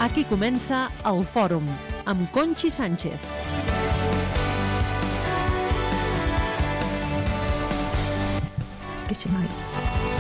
Aquí comença el Fòrum, amb Conxi Sánchez. Que se m'ha dit.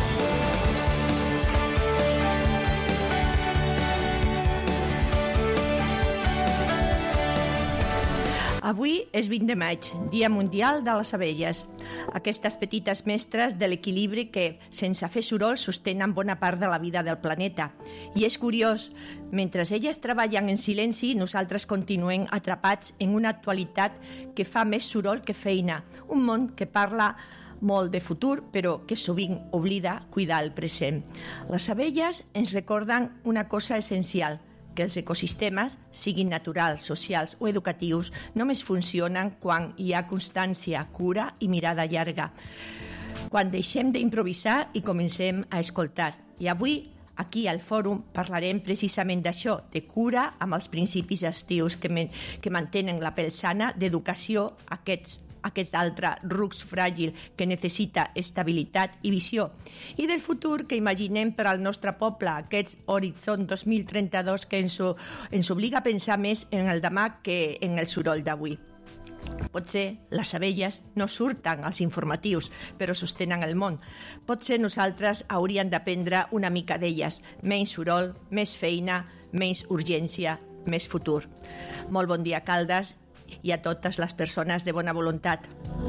Avui és 20 de maig, Dia Mundial de les Abelles. Aquestes petites mestres de l'equilibri que, sense fer soroll, sostenen bona part de la vida del planeta. I és curiós, mentre elles treballen en silenci, nosaltres continuem atrapats en una actualitat que fa més soroll que feina. Un món que parla molt de futur, però que sovint oblida cuidar el present. Les abelles ens recorden una cosa essencial, que els ecosistemes, siguin naturals, socials o educatius, només funcionen quan hi ha constància, cura i mirada llarga. Quan deixem d'improvisar i comencem a escoltar. I avui, aquí al Fòrum, parlarem precisament d'això, de cura amb els principis estius que mantenen la pell sana, d'educació, aquest altre rux fràgil que necessita estabilitat i visió, i del futur que imaginem per al nostre poble, aquest horitzó 2032 que ens obliga a pensar més en el demà que en el soroll d'avui. Potser les abelles no surten als informatius, però sostenen el món. Potser nosaltres hauríem d'aprendre una mica d'elles. Menys soroll, més feina, menys urgència, més futur. Molt bon dia, Caldes, i a totes les persones de bona voluntat.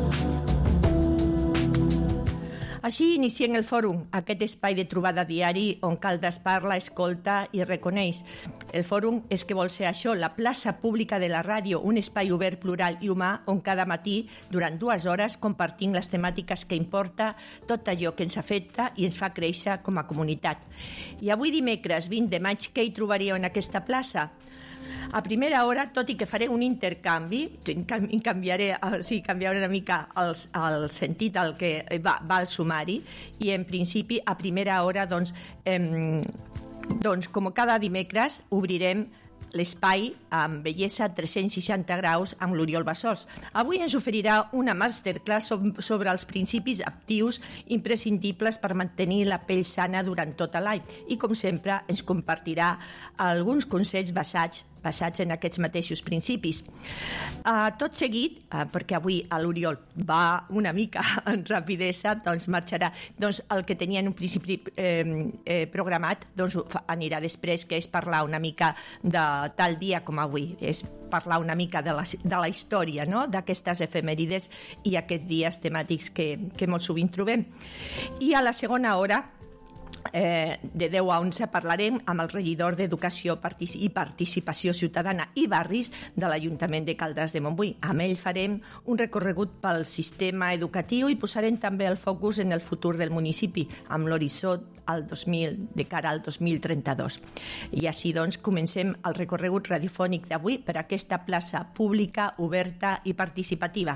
Així iniciem el Fòrum, aquest espai de trobada diari on Caldes parla, escolta i reconeix. El Fòrum és que vol ser això, la plaça pública de la ràdio, un espai obert, plural i humà on cada matí, durant 2 hores, compartim les temàtiques que importa, tot allò que ens afecta i ens fa créixer com a comunitat. I avui dimecres 20 de maig, què hi trobaríeu en aquesta plaça? A primera hora, tot i que faré un intercanvi, canviaré una mica el sentit al que va al sumari, i en principi a primera hora, doncs com cada dimecres, obrirem l'espai amb bellesa 360 graus amb l'Oriol Bassós. Avui ens oferirà una masterclass sobre els principis actius imprescindibles per mantenir la pell sana durant tot l'any i, com sempre, ens compartirà alguns consells basats en aquests mateixos principis. Tot seguit, perquè avui l'Oriol va una mica en rapidesa, doncs marxarà. Doncs el que tenia en un principi programat anirà després, que és parlar una mica de tal dia com avui, és parlar una mica de la història, no?, d'aquestes efemèrides i aquests dies temàtics que molt sovint trobem. I a la segona hora, de 10 a 11, parlarem amb el regidor d'Educació i Participació Ciutadana i Barris de l'Ajuntament de Caldes de Montbui. Amb ell farem un recorregut pel sistema educatiu i posarem també el focus en el futur del municipi, amb l'horitzó de cara al 2032. I així, doncs, comencem el recorregut radiofònic d'avui per aquesta plaça pública, oberta i participativa.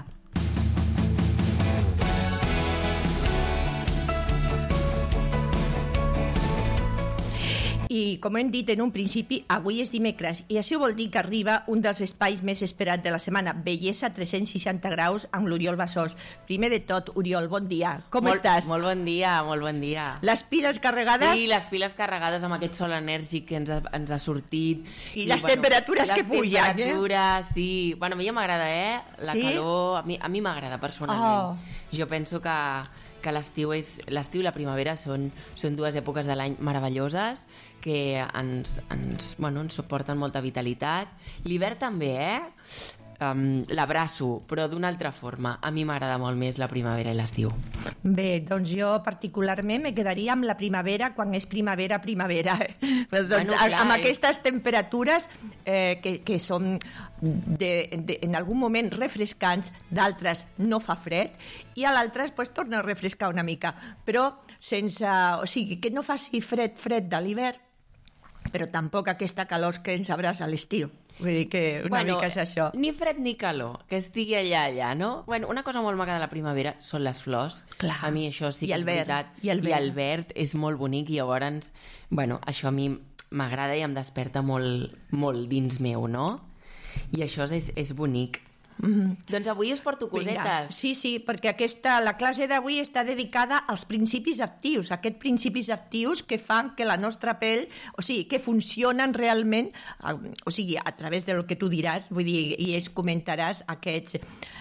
I, com hem dit en un principi, avui és dimecres i això vol dir que arriba un dels espais més esperats de la setmana, Bellesa 360 graus amb l'Oriol Bassós. Primer de tot, Oriol, bon dia. Com estàs? Molt bon dia, molt bon dia. Les piles carregades? Sí, les piles carregades amb aquest sol enèrgic que ens ha sortit. I les temperatures que pugen, Les temperatures, sí. Bueno, a mi ja m'agrada, la calor. A mi m'agrada, personalment. Jo penso que l'estiu i la primavera són 2 èpoques de l'any meravelloses que ens porten molta vitalitat. L'hivern també, l'abraço, però d'una altra forma. A mi m'agrada molt més la primavera i l'estiu. Bé, doncs jo particularment me quedaria amb la primavera quan és primavera. Doncs amb aquestes temperatures que són en algun moment refrescants, d'altres no fa fred i a l'altres torna a refrescar una mica, però sense, o sigui, que no faci fred de l'hivern, però tampoc aquesta calor que ens abraça a l'estiu. Vull dir que una mica és això. Ni fred ni calor, que estigui allà, no? Bueno, una cosa molt maca de la primavera són les flors. Clar. A mi això sí que és veritat. I el verd és molt bonic i llavors, això a mi m'agrada i em desperta molt, molt dins meu, no? I això és bonic. Doncs avui us porto cosetes. Sí, perquè la classe d'avui està dedicada als principis actius, aquests principis actius que fan que la nostra pell, o sigui, que funcionen realment, o sigui, a través del que tu diràs, vull dir, i es comentaràs aquests...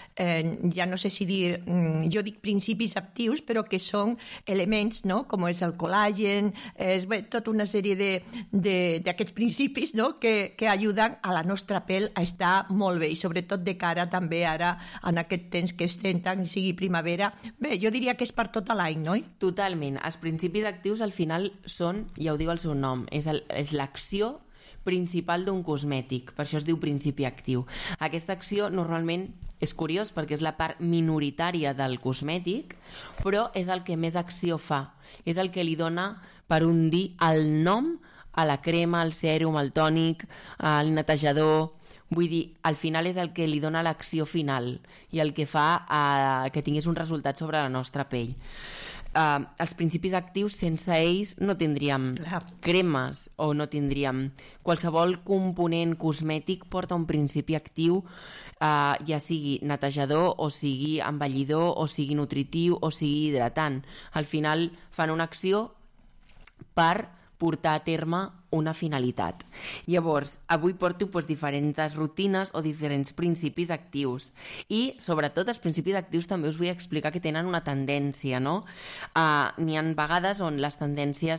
ja no sé si dir, jo dic principis actius, però que són elements, no?, com és el col·làgen, tota una sèrie d'aquests principis, no?, que ajuden a la nostra pell a estar molt bé, i sobretot de cara també ara, en aquest temps que estem tant, sigui primavera. Bé, jo diria que és per tot l'any, no? Totalment. Els principis actius al final són, ja ho diu el seu nom, és l'acció principal d'un cosmètic, per això es diu principi actiu. Aquesta acció normalment és curiós perquè és la part minoritària del cosmètic, però és el que més acció fa, és el que li dona, per un dir, el nom a la crema, al sèrum, al tònic, al netejador. Vull dir, al final és el que li dona l'acció final i el que fa que tingués un resultat sobre la nostra pell. Els principis actius, sense ells no tindríem cremes o no tindríem... Qualsevol component cosmètic porta un principi actiu, ja sigui netejador o sigui embellidor o sigui nutritiu o sigui hidratant. Al final fan una acció per portar a terme una finalitat. Llavors, avui porto diferents rutines o diferents principis actius. I, sobretot, els principis actius també us vull explicar que tenen una tendència, no? N'hi ha vegades on les tendències,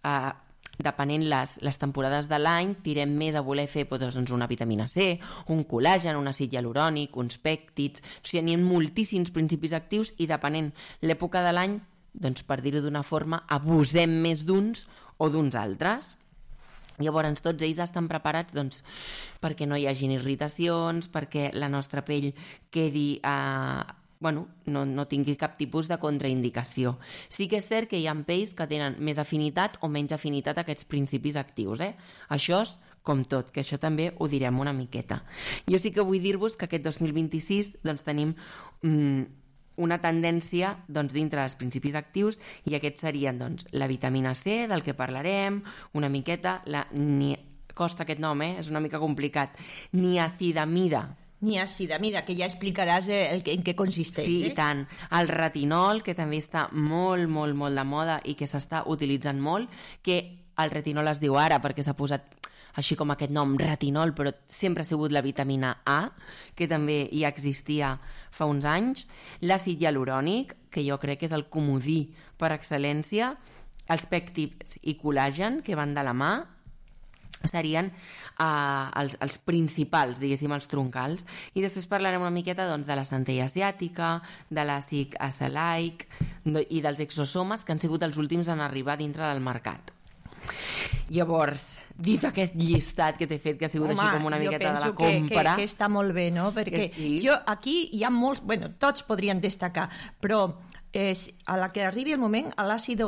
depenent les temporades de l'any, tirem més a voler fer doncs, una vitamina C, un col·làgen, un àcid hialurònic, uns pèptids... O sigui, n'hi ha moltíssims principis actius i, depenent l'època de l'any, doncs, per dir-ho d'una forma, abusem més d'uns o d'uns altres. Llavors, tots ells estan preparats doncs, perquè no hi hagin irritacions, perquè la nostra pell quedi... no tingui cap tipus de contraindicació. Sí que és cert que hi ha pells que tenen més afinitat o menys afinitat a aquests principis actius. Això és com tot, que això també ho direm una miqueta. Jo sí que vull dir-vos que aquest 2026 doncs, tenim una tendència doncs, dintre dels principis actius i aquests serien doncs, la vitamina C, del que parlarem, una miqueta, costa aquest nom, és una mica complicat, niacinamida. Niacinamida, que ja explicaràs en què consisteix. Sí, i tant. El retinol, que també està molt, molt, molt de moda i que s'està utilitzant molt, que el retinol es diu ara perquè s'ha posat així com aquest nom, retinol, però sempre ha sigut la vitamina A, que també ja existia fa uns anys, l'àcid hialurònic, que jo crec que és el comodí per excel·lència, els pèptids i col·làgen, que van de la mà, serien els principals, diguéssim, els troncals. I després parlarem una miqueta doncs, de la centella asiàtica, de l'àcid acelaic i dels exosomes, que han sigut els últims en arribar dintre del mercat. Llavors, dit aquest llistat que t'he fet, que ha sigut així com una miqueta de la compra... Que està molt bé, no? Perquè jo aquí hi ha molts... Bueno, tots podrien destacar, però a la que arribi el moment, l'àcid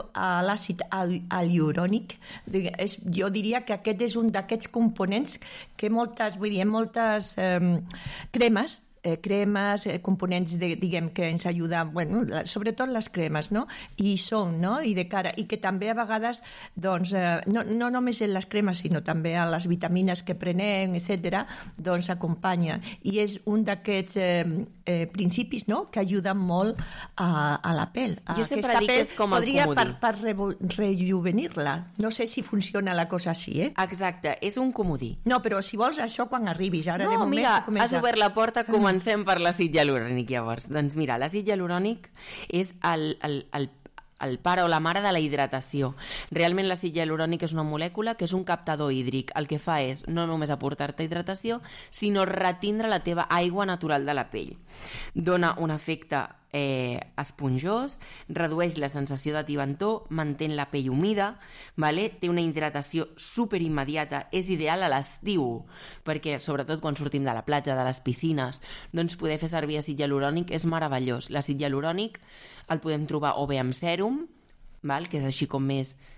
hialurònic, jo diria que aquest és un d'aquests components que moltes cremes, components diguem que ens ajuden, bueno, sobretot les cremes, no? I són, no? I de cara, i que també a vegades, doncs, no només en les cremes, sinó també a les vitamines que prenem, etc., doncs acompanyen. I és un d'aquests principis, no?, que ajuden molt a la pell. Jo sempre dic que és com el comodí. Podria per rejuvenir-la. No sé si funciona la cosa així, Exacte, és un comodí. No, però si vols això quan arribis. Ara de moment mira, has obert la porta, comencem per l'àcid hialurònic, llavors. Doncs mira, l'àcid hialurònic és el pare o la mare de la hidratació. Realment l'àcid hialurònic és una molècula que és un captador hídric. El que fa és no només aportar-te hidratació, sinó retindre la teva aigua natural de la pell. Dona un efecte esponjós, redueix la sensació de tibantor, mantén la pell humida, vale? Té una hidratació superimmediata, és ideal a l'estiu, perquè sobretot quan sortim de la platja, de les piscines, doncs poder fer servir àcid hialurònic és meravellós. L'àcid hialurònic el podem trobar o bé amb sèrum, val? Que és així com més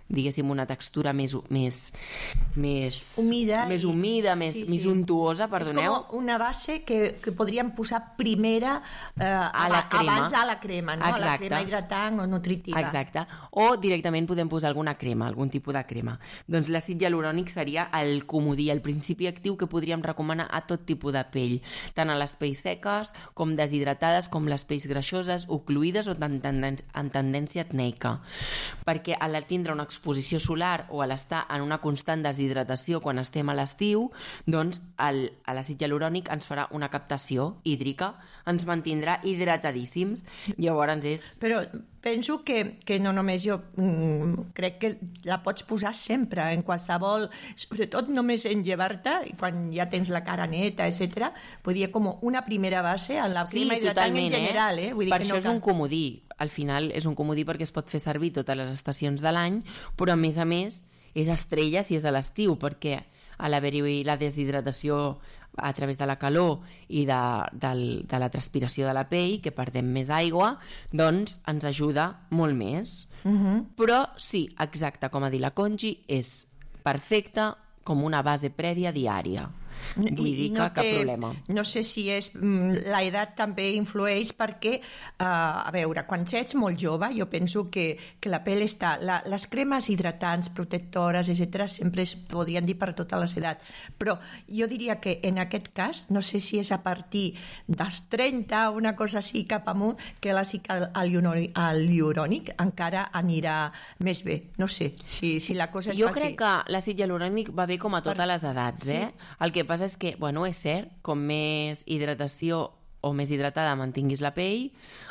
diguéssim, una textura més humida, més untuosa, perdoneu. És com una base que podríem posar primera abans de la crema, no? Exacte. La crema hidratant o nutritiva. Exacte. O directament podem posar alguna crema, algun tipus de crema. Doncs l'àcid hialurònic seria el comodí, el principi actiu que podríem recomanar a tot tipus de pell, tant a les pells seques, com deshidratades, com les pells greixoses, ocluïdes o en tendència acneica. Perquè al tindre una exposició solar o a l'estar en una constant deshidratació quan estem a l'estiu, doncs l'àcid hialurònic ens farà una captació hídrica, ens mantindrà hidratadíssims. Llavors és... Però penso que no només jo crec que la pots posar sempre, en qualsevol, sobretot només en llevar-te, quan ja tens la cara neta, etc. Podria com una primera base en la crema hidratant en general. Vull dir per això és un comodí. Al final és un comodí perquè es pot fer servir totes les estacions de l'any, però a més és estrella si és a l'estiu, perquè a l'haver-hi la deshidratació a través de la calor i de la transpiració de la pell, que perdem més aigua, doncs ens ajuda molt més. Però sí, exacte, com ha dit la Conchi, és perfecta com una base prèvia diària. Vull dir que cap problema. No sé si és l'edat també influeix perquè, a veure, quan ets molt jove, jo penso que la pell està... Les cremes hidratants, protectores, etc., sempre es podien dir per totes les edats. Però jo diria que en aquest cas, no sé si és a partir dels 30, una cosa així cap amunt, que l'àcid hialurònic encara anirà més bé. No sé si la cosa és... Jo crec que l'àcid hialurònic va bé com a totes les edats, sí. El que passa és que, bueno, és cert, com més hidratació o més hidratada mantinguis la pell,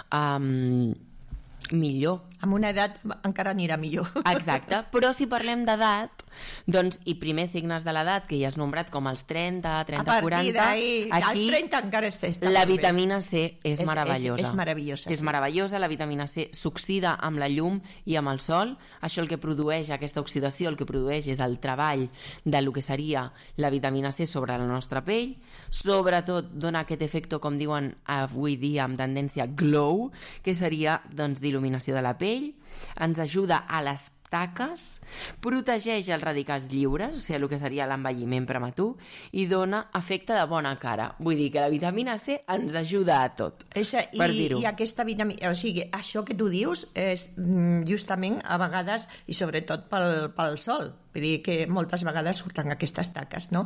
millor. Amb una edat encara anirà millor. Exacte, però si parlem d'edat, doncs, i primers signes de l'edat, que ja has nombrat com els 30, 30, 40... Aquí, als 30 encara està la vitamina C és meravellosa. És meravellosa. És meravellosa, la vitamina C s'oxida amb la llum i amb el sol. Això el que produeix, aquesta oxidació, el que produeix és el treball de lo que seria la vitamina C sobre la nostra pell. Sobretot dona aquest efecte, com diuen avui dia, amb tendència glow, que seria, doncs, d'il·luminació de la pell. Ens ajuda a les taques, protegeix els radicals lliures, o sigui, el que seria l'envelliment prematur, i dona efecte de bona cara. Vull dir que la vitamina C ens ajuda a tot, per dir-ho. I aquesta vitamina... O sigui, això que tu dius és justament a vegades, i sobretot pel sol, vull dir que moltes vegades surten aquestes taques, no?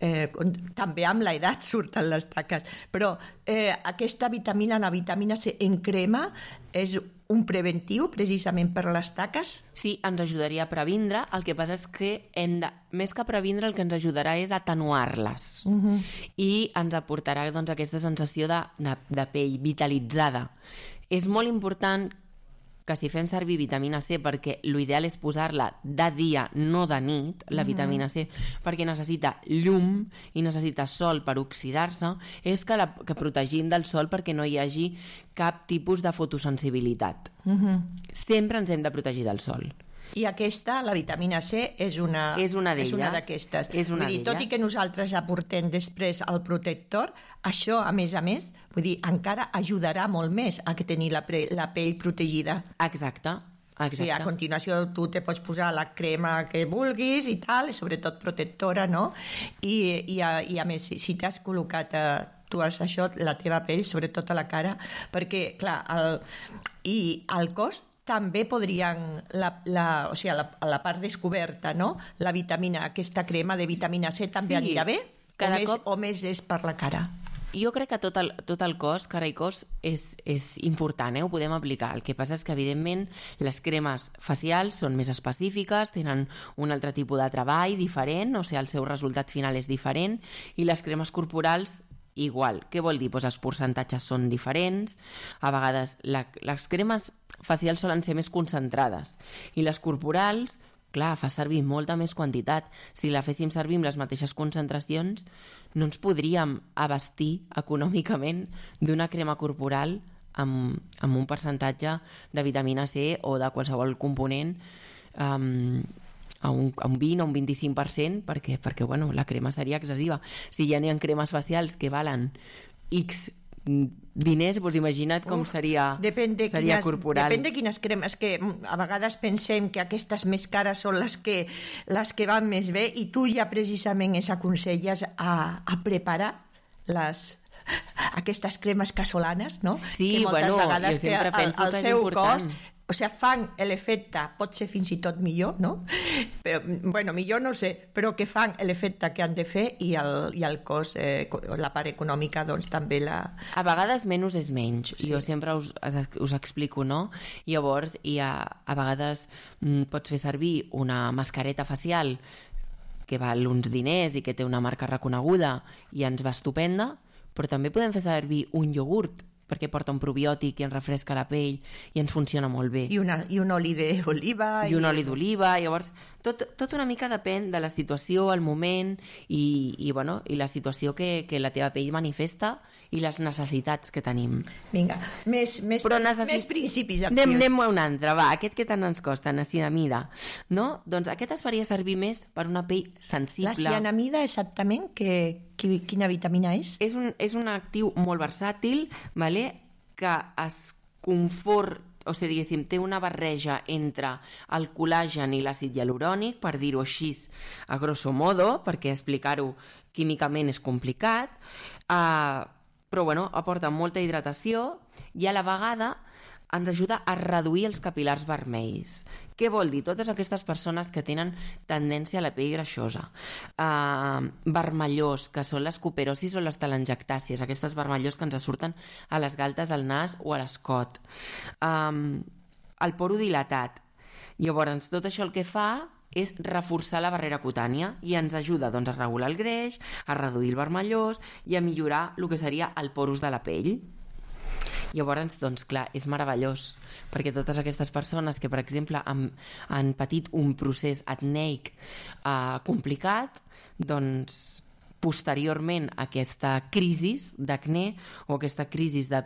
També amb l'edat surten les taques, però aquesta vitamina, la vitamina C en crema, és un preventiu precisament per les taques? Sí, ens ajudaria a previndre. El que passa és que més que previndre, el que ens ajudarà és atenuar-les. I ens aportarà, doncs, aquesta sensació de pell vitalitzada. És molt important que si fem servir vitamina C, perquè l'ideal és posar-la de dia, no de nit, la vitamina C, perquè necessita llum i necessita sol per oxidar-se, és que protegim del sol perquè no hi hagi cap tipus de fotosensibilitat. Sempre ens hem de protegir del sol. I aquesta, la vitamina C, és una d'aquestes. Vull dir, tot i que nosaltres aportem després el protector, això, a més, vull dir, encara ajudarà molt més a tenir la pell protegida. Exacte. O sigui, a continuació tu te pots posar la crema que vulguis i tal, i sobretot protectora, no? I a més, si t'has col·locat tu has això, la teva pell, sobretot a la cara, perquè, clar, el cos també podrien, o sigui, a la part descoberta, no? La vitamina, aquesta crema de vitamina C també anirà bé? O més és per la cara? Jo crec que tot el cos, cara i cos, és important, ho podem aplicar. El que passa és que, evidentment, les cremes facials són més específiques, tenen un altre tipus de treball diferent, o sigui, el seu resultat final és diferent, i les cremes corporals igual. Què vol dir? Doncs els percentatges són diferents, a vegades les cremes facials solen ser més concentrades i les corporals, clar, fa servir molta més quantitat. Si la féssim servir amb les mateixes concentracions, no ens podríem abastir econòmicament d'una crema corporal amb un percentatge de vitamina C o de qualsevol component a un 20 o un 25%, perquè bueno, la crema seria excessiva. Si ja n'hi ha cremes facials que valen X diners, doncs imagina't com seria corporal. Depèn de quines cremes, que a vegades pensem que aquestes més cares són les que van més bé, i tu ja precisament ens aconselles a preparar aquestes cremes casolanes, no? Sí, que moltes vegades jo sempre penso que és important. O sigui, fan l'efecte, pot ser fins i tot millor, no? Però, bueno, millor no sé, però que fan l'efecte que han de fer, i el cost, la part econòmica, doncs també A vegades menys és menys, sí. Jo sempre us explico, no? Llavors, a vegades pots fer servir una mascareta facial que val uns diners i que té una marca reconeguda i ens va estupenda, però també podem fer servir un iogurt perquè porta un probiòtic i ens refresca la pell i ens funciona molt bé. I un oli d'oliva. I un oli d'oliva. Llavors, tot una mica depèn de la situació, el moment i la situació que la teva pell manifesta i les necessitats que tenim. Vinga, més principis actius. Anem a un altre, va, aquest que tant ens costa, niacinamida, no? Doncs aquest es faria servir més per una pell sensible. La cianamida, exactament, quina vitamina és? És un actiu molt versàtil, vale? Que es diguéssim, té una barreja entre el col·làgen i l'àcid hialurònic, per dir-ho així a grosso modo, perquè explicar-ho químicament és complicat, però aporta molta hidratació i a la vegada ens ajuda a reduir els capil·lars vermells. Què vol dir? Totes aquestes persones que tenen tendència a la pell greixosa, vermellós, que són les cuperosis o les telangiectàcies, aquestes vermellós que ens surten a les galtes del nas o a l'escot, el poro dilatat. Llavors, tot això el que fa és reforçar la barrera cutània i ens ajuda doncs, a regular el greix, a reduir el vermellós i a millorar el que seria el porus de la pell. Llavors, doncs, clar, és meravellós, perquè totes aquestes persones que, per exemple, han patit un procés acneic complicat, doncs, posteriorment a aquesta crisi d'acné o aquesta crisi de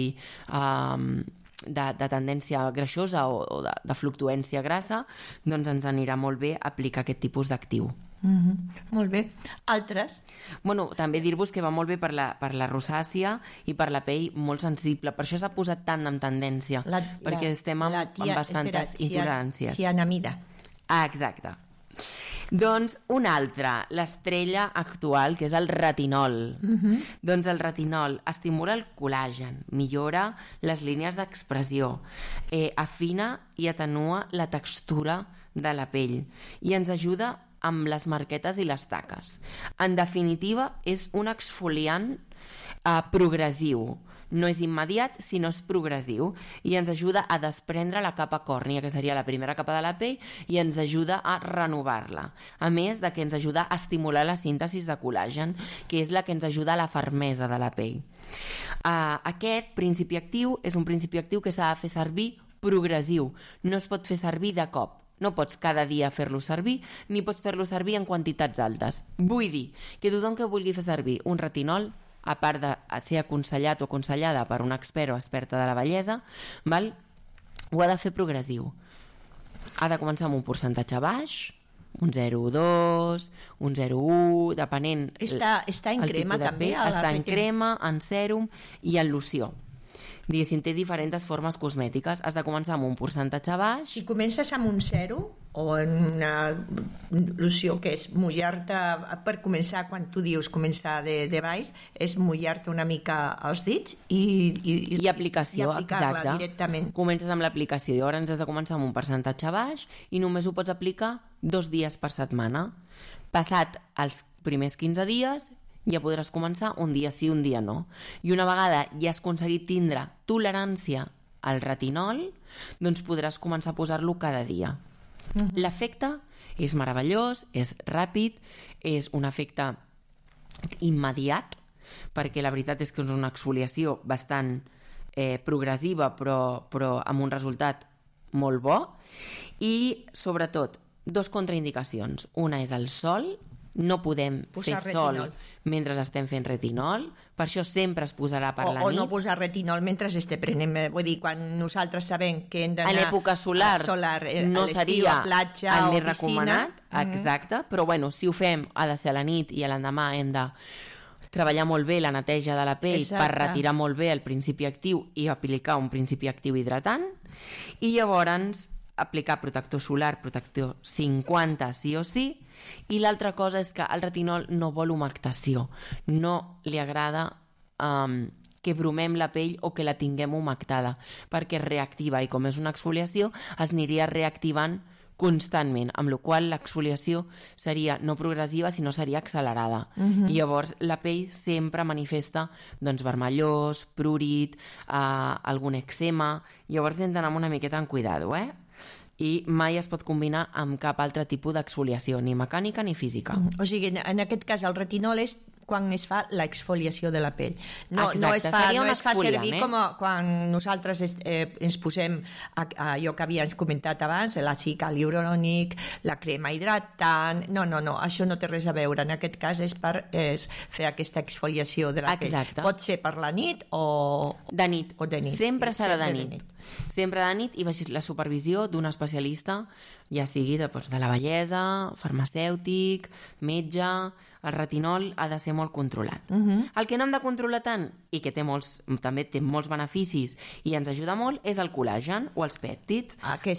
pell de tendència greixosa o de fluctuància grassa, doncs ens anirà molt bé aplicar aquest tipus d'actiu. Molt bé. Altres? També dir-vos que va molt bé per la rosàcia i per la pell molt sensible. Per això s'ha posat tant en tendència, perquè estem amb bastantes intoleràncies. Cianamida. Exacte. Doncs un altre, l'estrella actual, que és el retinol. Doncs el retinol estimula el col·làgen, millora les línies d'expressió, afina i atenua la textura de la pell i ens ajuda amb les marquetes i les taques. En definitiva, és un exfoliant progressiu. No és immediat, sinó és progressiu i ens ajuda a desprendre la capa còrnia, que seria la primera capa de la pell, i ens ajuda a renovar-la. A més de que ens ajuda a estimular la síntesi de col·làgen, que és la que ens ajuda a la fermesa de la pell. Aquest principi actiu és un principi actiu que s'ha de fer servir progressiu. No es pot fer servir de cop. No pots cada dia fer-lo servir, ni pots fer-lo servir en quantitats altes. Vull dir que tothom que vulgui fer servir un retinol, a part de ser aconsellat o aconsellada per un expert o experta de la bellesa, ho ha de fer progressiu. Ha de començar amb un percentatge baix, un 0,2, un 0,1, depenent... Està en crema també? Està en crema, en sèrum i en loció. Diguéssim, té diferents formes cosmètiques. Has de començar amb un percentatge baix. Si comences amb un 0 o en una loció que és mullar-te, per començar, quan tu dius començar de baix, és mullar-te una mica els dits i aplicació, aplicar-la exacte. Directament. Comences amb l'aplicació i llavors has de començar amb un percentatge baix i només ho pots aplicar 2 dies per setmana. Passat els primers 15 dies ja podràs començar un dia sí, un dia no. I una vegada ja has aconseguit tindre tolerància al retinol, doncs podràs començar a posar-lo cada dia. L'efecte és meravellós, és ràpid, és un efecte immediat, perquè la veritat és que és una exfoliació bastant progressiva, però amb un resultat molt bo. I, sobretot, 2 contraindicacions. Una és el sol. No podem fer sol mentre estem fent retinol, per això sempre es posarà per la nit. O no posar retinol mentre estem prenent, vull dir, quan nosaltres sabem que hem d'anar a l'època solar no seria a platja el o més recomanat, piscina. Exacte, però bueno, si ho fem ha de ser a la nit i a l'endemà hem de treballar molt bé la neteja de la pell per retirar molt bé el principi actiu i aplicar un principi actiu hidratant, i llavors aplicar protector solar, protector 50 sí o sí, i l'altra cosa és que el retinol no vol humectació, no li agrada que bromem la pell o que la tinguem humectada, perquè es reactiva, i com és una exfoliació es aniria reactivant constantment, amb la qual cosa l'exfoliació seria no progressiva, sinó seria accelerada. I llavors la pell sempre manifesta vermellós, prurit, algun eczema, llavors hem d'anar amb una miqueta en cuidado, i mai es pot combinar amb cap altre tipus d'exfoliació, ni mecànica ni física. O sigui, en aquest cas el retinol és quan es fa l'exfoliació de la pell. No es fa servir com quan nosaltres ens posem allò que havies comentat abans, l'àcid hialurònic, la crema hidratant... No, això no té res a veure. En aquest cas és per fer aquesta exfoliació de la pell. Pot ser per la nit o... De nit. Sempre serà de nit. Sempre de nit, i baix la supervisió d'un especialista, ja sigui de la bellesa, farmacèutic, metge. El retinol ha de ser molt controlat. El que no hem de controlar tant, i que també té molts beneficis i ens ajuda molt, és el col·làgen o els pèptids.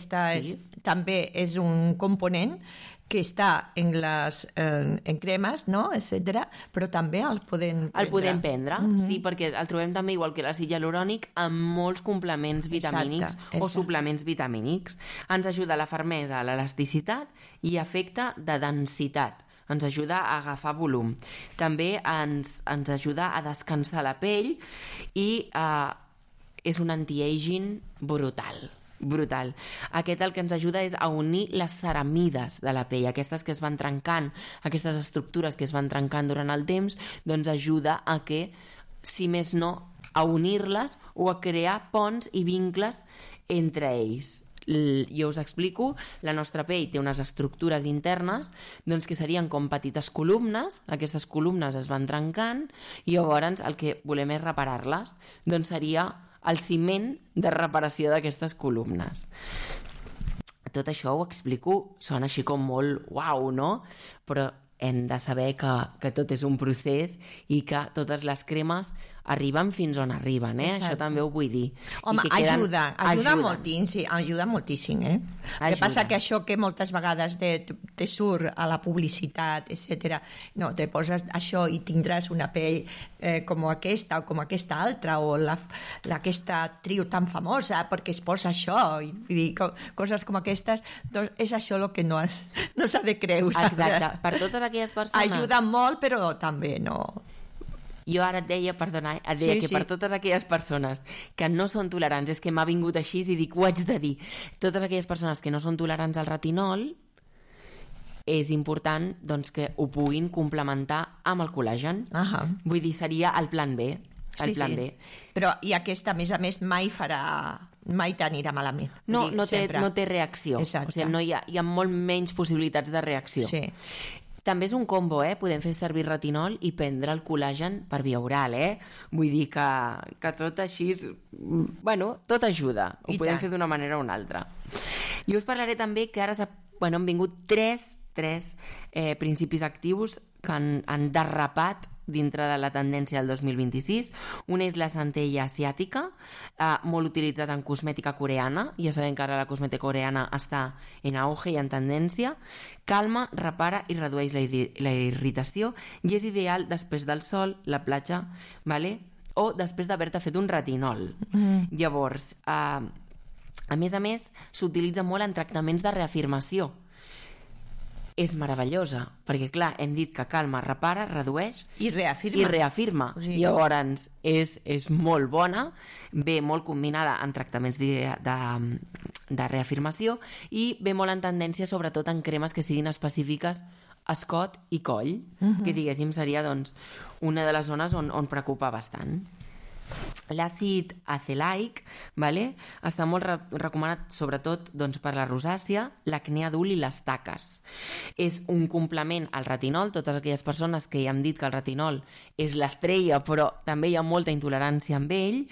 També és un component que està en cremes, etc., però també el podem prendre. El podem prendre, sí, perquè el trobem també, igual que l'àcid hialurònic, amb molts complements vitamínics o suplements vitamínics. Ens ajuda a la fermesa, a l'elasticitat i efecte de densitat. Ens ajuda a agafar volum. També ens ajuda a descansar la pell i és un anti-aging brutal. Aquest el que ens ajuda és a unir les ceramides de la pell, aquestes que es van trencant, aquestes estructures que es van trencant durant el temps, doncs ajuda a que, si més no, a unir-les o a crear ponts i vincles entre ells. Jo us explico, la nostra pell té unes estructures internes que serien com petites columnes, aquestes columnes es van trencant i llavors el que volem és reparar-les, doncs seria el ciment de reparació d'aquestes columnes. Tot això ho explico, sona així com molt uau, no? Però hem de saber que tot és un procés i que totes les cremes arriben fins on arriben, Això també ho vull dir. Home, ajuda moltíssim, El que passa que això que moltes vegades te surt a la publicitat, etc. No, te poses això i tindràs una pell com aquesta o com aquesta altra, o aquesta actriu tan famosa perquè es posa això, i vull dir, coses com aquestes, doncs és això el que no s'ha de creure. Exacte, per totes aquelles persones... Ajuda molt, però també no... Jo ara et deia, que per totes aquelles persones que no són tolerants, és que m'ha vingut així i dic, ho haig de dir, totes aquelles persones que no són tolerants al retinol, és important que ho puguin complementar amb el col·làgen. Vull dir, seria el plan B. B. Però i aquesta, a més, mai t'anirà malament. No té reacció. Exacte. O sigui, hi ha molt menys possibilitats de reacció. Sí. També és un combo, podem fer servir retinol i prendre el col·làgen per via oral, Vull dir que tot així... tot ajuda. Ho podem fer d'una manera o una altra. Jo us parlaré també que ara han vingut tres principis actius que han derrapat dintre de la tendència del 2026. Un és la centella asiàtica, molt utilitzat en cosmètica coreana. Ja sabem que ara la cosmètica coreana està en auge i en tendència. Calma, repara i redueix la irritació i és ideal després del sol, la platja, o després d'haver-te fet un retinol. Llavors, a més, s'utilitza molt en tractaments de reafirmació. És meravellosa, perquè clar, hem dit que calma, repara, redueix i reafirma. O sigui... Llavors és molt bona, ve molt combinada en tractaments de reafirmació i ve molt en tendència sobretot en cremes que siguin específiques escot i coll, que diguéssim seria una de les zones on preocupa bastant. L'àcid azelaic està molt recomanat sobretot per la rosàcia, l'acné adult i les taques. És un complement al retinol. Totes aquelles persones que ja hem dit que el retinol és l'estrella però també hi ha molta intolerància amb ell,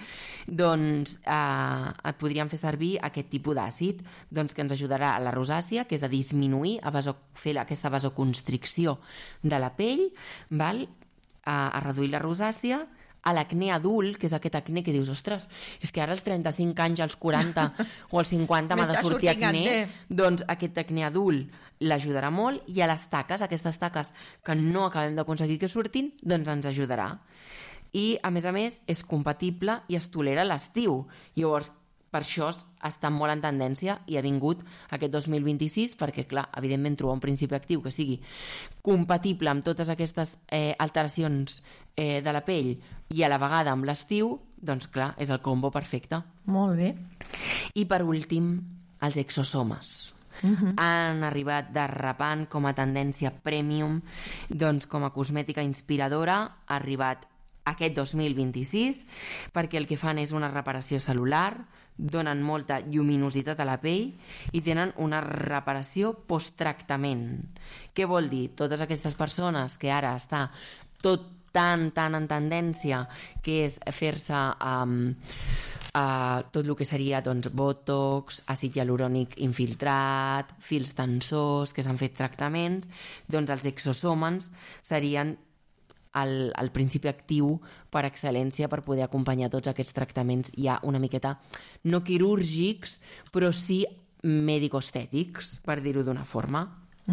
podríem fer servir aquest tipus d'àcid que ens ajudarà a la rosàcia, que és a disminuir, a fer aquesta vasoconstricció de la pell, a reduir la rosàcia, a l'acné adult, que és aquest acné que dius, ostres, és que ara als 35 anys, als 40 o als 50 m'ha de sortir acné, doncs aquest acné adult l'ajudarà molt, i a les taques, aquestes taques que no acabem d'aconseguir que surtin, doncs ens ajudarà. I, a més, és compatible i es tolera a l'estiu. Llavors, per això està molt en tendència i ha vingut aquest 2026 perquè, clar, evidentment trobar un principi actiu que sigui compatible amb totes aquestes alteracions de la pell i a la vegada amb l'estiu, doncs clar, és el combo perfecte. Molt bé. I per últim, els exosomes. Han arribat derrapant com a tendència premium, doncs com a cosmètica inspiradora, ha arribat aquest 2026 perquè el que fan és una reparació cel·lular, donen molta lluminositat a la pell i tenen una reparació posttractament. Què vol dir? Totes aquestes persones que ara està tot tan en tendència, que és fer-se tot el que seria doncs, botox, àcid hialurònic infiltrat, fils tensors, que s'han fet tractaments, doncs els exosòmens serien el principi actiu per excel·lència per poder acompanyar tots aquests tractaments ja una miqueta no quirúrgics, però sí mèdico-estètics, per dir-ho d'una forma.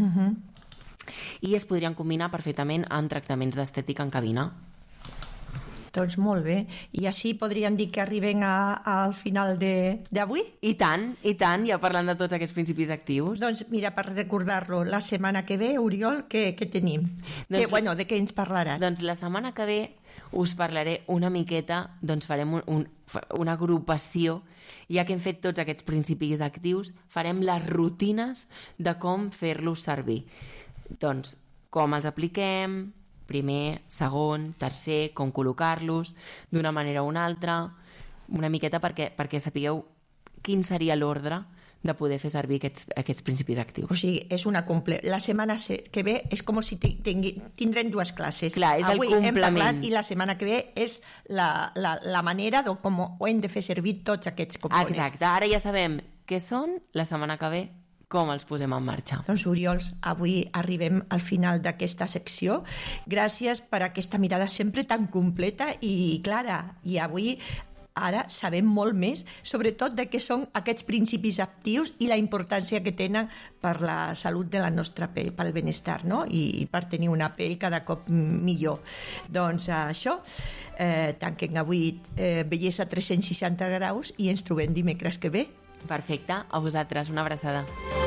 I es podrien combinar perfectament amb tractaments d'estètica en cabina. Doncs molt bé. I així podríem dir que arribem al final d'avui? I tant, ja parlant de tots aquests principis actius. Doncs mira, per recordar-lo, la setmana que ve, Oriol, què tenim? Doncs, de què ens parlaràs? Doncs la setmana que ve us parlaré una miqueta, doncs farem una agrupació, ja que hem fet tots aquests principis actius, farem les rutines de com fer-los servir. Doncs com els apliquem, primer, segon, tercer, com col·locar-los d'una manera o una altra, una miqueta perquè sapigueu quin seria l'ordre de poder fer servir aquests principis actius. O sigui, és una la setmana que ve és com si tindrem dues classes. Clar, és avui el complement. Hem parlat i la setmana que ve és la manera de com ho hem de fer servir tots aquests components. Exacte, ara ja sabem què són, la setmana que ve com els posem en marxa. Doncs, Oriol, avui arribem al final d'aquesta secció. Gràcies per aquesta mirada sempre tan completa i clara. I avui ara sabem molt més, sobretot de què són aquests principis actius i la importància que tenen per la salut de la nostra pell, pel benestar, no? I per tenir una pell cada cop millor. Doncs això, tanquem avui Bellesa 360 graus i ens trobem dimecres que ve. Perfecte, a vosaltres, una abraçada.